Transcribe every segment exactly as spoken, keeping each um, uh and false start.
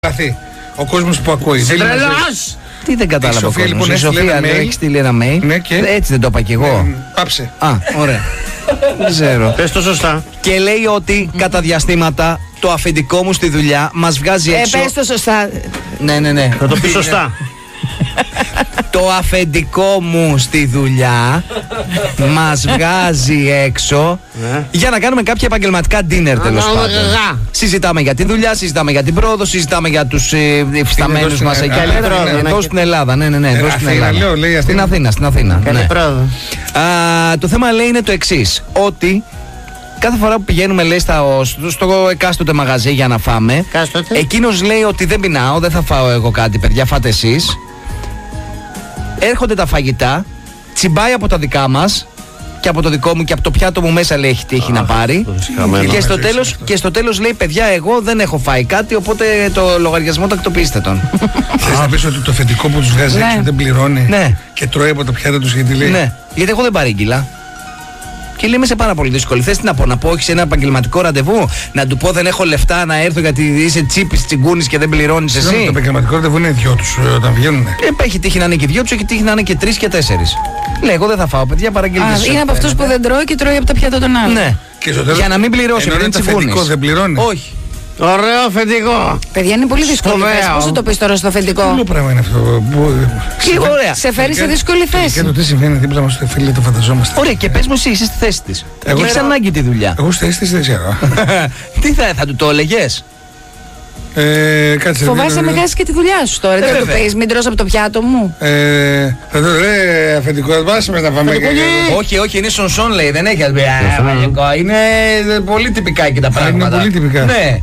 Ο κόσμος που ακούει. Τρελός! Τι δεν κατάλαβα. Η Σοφία, λοιπόν, η Σοφία λέει, έχει στείλει ένα mail. Ναι, και... Έτσι δεν το είπα κι εγώ. Ναι, πάψε. Α, ωραία. Δεν ξέρω. Πες το σωστά. Και λέει ότι κατά διαστήματα το αφεντικό μου στη δουλειά μας βγάζει έξω. Ε, πες το σωστά. Ναι, ναι, ναι. Θα το πει σωστά. Το αφεντικό μου στη δουλειά μας βγάζει έξω Ναι. για να κάνουμε κάποια επαγγελματικά dinner, τέλος πάντων. Συζητάμε για τη δουλειά, συζητάμε για την πρόοδο, συζητάμε για τους ε, υφισταμένους στην μας εκεί Ελλάδα, πέρα. ναι, ναι, Εδώ ναι. στην Ελλάδα, ναι, ναι, ναι. Εδώ στην Αθήνα, Ελλάδα. λέω, λέει, Στην Αθήνα. Αθήνα, στην Αθήνα. Καλή ναι. πρόοδο. Α, το θέμα λέει είναι το εξής, ότι κάθε φορά που πηγαίνουμε, λέει, στα, στο, στο εκάστοτε μαγαζί για να φάμε, Εκάστοτε. εκείνος λέει ότι δεν πεινάω, δεν θα φάω εγώ κάτι, παιδιά, φάτε εσείς. Έρχονται τα φαγητά, τσιμπάει από τα δικά μας και από το δικό μου και από το πιάτο μου μέσα, λέει, έχει τύχει να πάρει. Και στο, τέλος, και στο τέλος λέει, παιδιά, εγώ δεν έχω φάει κάτι, οπότε το λογαριασμό τακτοποιήστε τον. Θες να πεις ότι το αφεντικό που τους βγάζει Ναι. έξω δεν πληρώνει Ναι. και τρώει από το πιάτο τους γιατί λέει. Ναι, γιατί εγώ δεν παρήγγειλα. Και λέμε σε πάρα πολύ δύσκολη. Θες τι να πω, να πω όχι σε ένα επαγγελματικό ραντεβού, να του πω δεν έχω λεφτά να έρθω γιατί είσαι τσίπης, τσιγκούνης και δεν πληρώνεις Συγγνώμη, εσύ. το επαγγελματικό ραντεβού είναι οι δυο τους ε, όταν βγαίνουν. Ε, έχει τύχει να είναι και δυο τους, έχει τύχει να είναι και τρεις και τέσσερις. Λέει, εγώ δεν θα φάω, παιδιά, παραγγείλτε. Α, εσείς είναι ό,τι από αυτούς που θέλετε. δεν τρώει και τρώει από τα πιάτα των άλλων. Ναι. Και στο τέλος, Για να μην πληρώσει, ενώ επειδή είναι είναι το αφεντικό, τσιγκούνης. δεν πληρώνει. Όχι. Ωραίο αφεντικό. Παιδιά, είναι πολύ δύσκολη Σπουδαίο. θέση. Πώς θα το πεις τώρα στο αφεντικό. Τι πράγμα είναι αυτό. που- Τι ωραία. Σε φέρει σε δύσκολη Και θέση. το τι συμβαίνει δίπλα μας, φίλε, το φανταζόμαστε. Ωραία, και πες μου εσύ, είσαι στη θέση της. Εγώ Και έχεις ξέρω. ανάγκη τη δουλειά. Εγώ στη θέση της δεν ξέρω. Τι θα, θα του το έλεγες. Ε, κάτσε. Φοβάσαι δεν- να χάσει και τη δουλειά σου τώρα. Ε, Δεν του βέβαια. πεις, μην τρως από το πιάτο μου. Ε, θα το ρε αφεντικό, βάσουμε να πάμε. Όχι, όχι, είναι σονσόν, λέει, δεν έχει. Α, μαγικό. Είναι ε, πολύ τυπικά εκεί τα είναι πράγματα. πολύ τυπικά. Ναι.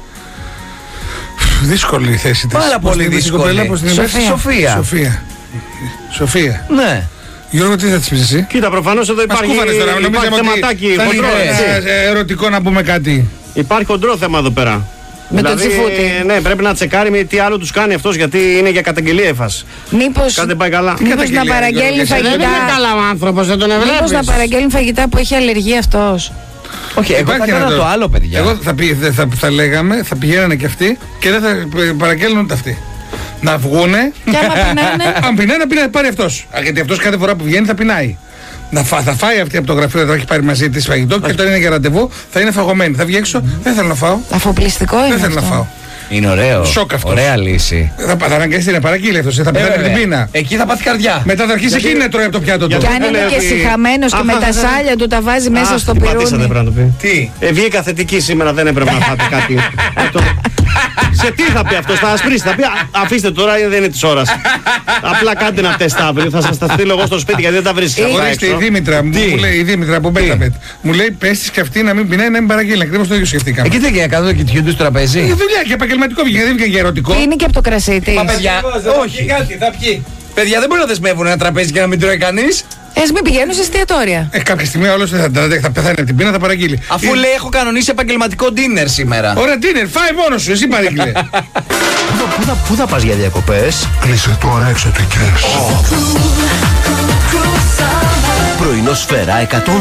Δύσκολη η θέση της. Πάρα Πώς πολύ την είπες, η δύσκολη. κοπέλα, πώς την είπες? Σοφία. Σοφία. Σοφία. Σοφία. Ναι. Γιώργο, τι θα της πεις εσύ? Κοίτα, προφανώς εδώ Μας υπάρχει, κούφανες τώρα, υπάρχει νομίζαμε ότι θεματάκι θα χοντρό, είναι έτσι. ε, ερωτικό να πούμε κάτι. Υπάρχει χοντρό θέμα εδώ πέρα. Με τον Δηλαδή, Τσιφούτη. ναι, πρέπει να τσεκάρει με τι άλλο τους κάνει αυτός, γιατί είναι για καταγγελία η φάση. Μήπως, Κάτι δεν πάει καλά. μήπως να καταγγελία, παραγγέλνει Γιώργο, Δεν είναι φαγητά. καλά ο άνθρωπος, δεν τον Μήπως να ευλέπεις. παραγγέλνει φαγητά που έχει αλλεργία αυτός. Όχι, εγώ Υπάρχει θα έκανα ένα το άλλο, παιδιά. Εγώ θα, πει, θα, θα, θα λέγαμε, θα πηγαίνανε και αυτοί και δεν θα ε, παραγγέλνουν ούτε αυτοί. Να βγούνε. Και άμα πεινάνε. Αν πεινάει, να πεινάει, πάρει αυτός. Α, γιατί αυτός κάθε φορά που βγαίνει θα πεινάει. Να φά, θα φάει αυτή από το γραφείο εδώ, έχει πάρει μαζί της φαγητό και όταν είναι για ραντεβού θα είναι φαγωμένη. Θα βγει έξω, δεν θέλω να φάω. Αφοπλιστικό είναι Δεν θέλω να αυτό. φάω. Είναι ωραίο. Σοκ αυτός. Ωραία λύση. Θα, θα αναγκαστεί να παραγγείλει αυτός, θα πεθάνει με την βέβαια. πείνα. Εκεί θα πάθει καρδιά. Μετά θα αρχίσει εκείνη να τρώει από το πιάτο του. Γιατί- Και αν είναι Λέει και ότι- σιχαμένος και Αχ, με αχ, τα αχ, αχ. σάλια του τα βάζει μέσα Αχ, στο την πατήσα, δεν πυρούνι. πρέπει να το πει. Τι. Ε, βγήκα θετική σήμερα, δεν έπρεπε να φάτε κάτι. Αυτό. Σε τι θα πει αυτό, θα ασπρίσει, θα πει «Α, αφήστε τώρα, δεν είναι τη ώρα. Απλά κάντε ένα τεστ αύριο, θα σα τα στείλω εγώ στο σπίτι γιατί δεν τα βρίσκει αυτά Ορίστε, η έξω. Δήμητρα μου, Τι? μου λέει, η Δήμητρα από Μπέταπετ. Μου λέει, πες της και αυτή να μην πεινάει, να μην παραγγείλει. Ακριβώς το ίδιο σκεφτήκαμε. Εκεί δεν έγινε να κάνω το κοιτιούνται στο τραπέζι. Για δουλειά και επαγγελματικό βγήκε, δεν βγήκε για ερωτικό. Είναι και από το κρασί της. Μα παιδιά, όχι. Θα πιει. Παιδιά δεν μπορεί να δεσμεύουν ένα τραπέζι και να μην τρώει κανείς. Ας μην πηγαίνουν σε εστιατόρια. Ε, κάποια στιγμή όλος θα, θα, θα πεθάνει από την πείνα, θα παραγγείλει. Αφού Ε, λέει έχω κανονίσει επαγγελματικό dinner σήμερα. Ωραία, dinner, φάει μόνος σου, εσύ παρήγγειλε. Πού θα, πού θα πας για διακοπές? Κλείσε τώρα εξωτικές. Πρωινό Σφαίρα εκατό